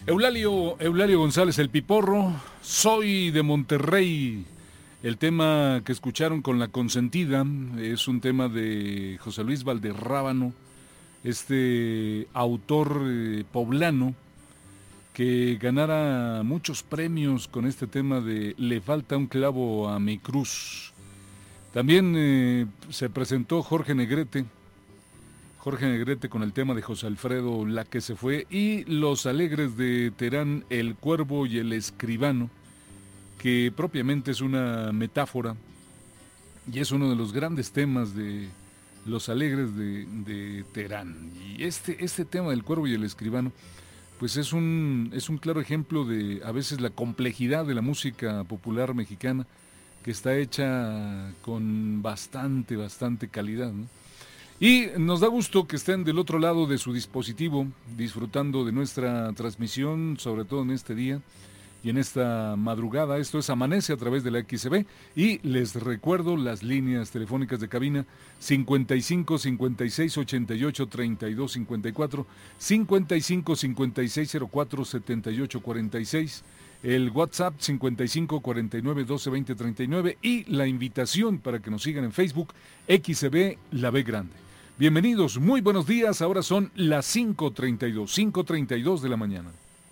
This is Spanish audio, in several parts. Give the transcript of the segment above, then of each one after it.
Eulalio González, el Piporro, soy de Monterrey. El tema que escucharon con La Consentida es un tema de José Luis Valderrábano, este autor poblano que ganara muchos premios con este tema de Le falta un clavo a mi cruz. También se presentó Jorge Negrete con el tema de José Alfredo La que se fue, y Los Alegres de Terán, El Cuervo y el Escribano, que propiamente es una metáfora y es uno de los grandes temas de Los Alegres de Terán. Y este tema del Cuervo y el Escribano, pues es un claro ejemplo de a veces la complejidad de la música popular mexicana, que está hecha con bastante calidad, ¿no? Y nos da gusto que estén del otro lado de su dispositivo, disfrutando de nuestra transmisión, sobre todo en este día y en esta madrugada. Esto es Amanece a través de la XCB, y les recuerdo las líneas telefónicas de cabina: 55 56 88 32 54, 55 56 04 78 46, el WhatsApp 55 49 12 20 39, y la invitación para que nos sigan en Facebook, XCB La B Grande. Bienvenidos, muy buenos días. Ahora son las 5:32 de la mañana.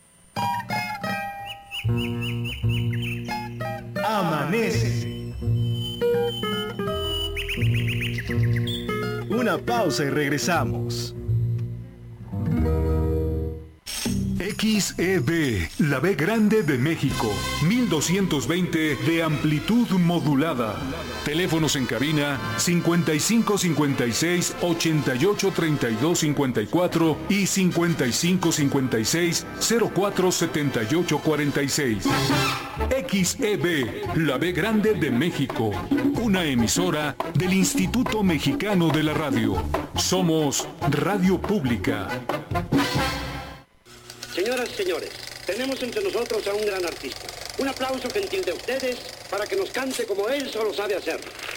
Amanece. Una pausa y regresamos. XEB, la B Grande de México, 1220 de amplitud modulada. Teléfonos en cabina 55 56 88 32 54 y 55 56 04 78 46. XEB, la B Grande de México, una emisora del Instituto Mexicano de la Radio. Somos Radio Pública. Señoras y señores, tenemos entre nosotros a un gran artista. Un aplauso gentil de ustedes para que nos cante como él solo sabe hacerlo.